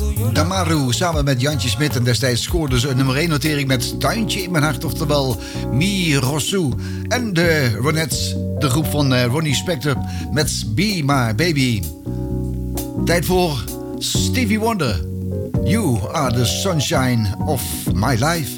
Damaru samen met Jantje Smit. En destijds scoorde ze een nummer 1 notering met Tuintje in mijn hart. Oftewel Mi Rossou. En de Ronettes, de groep van Ronnie Spector met Be My Baby. Tijd voor Stevie Wonder. You are the sunshine of my life.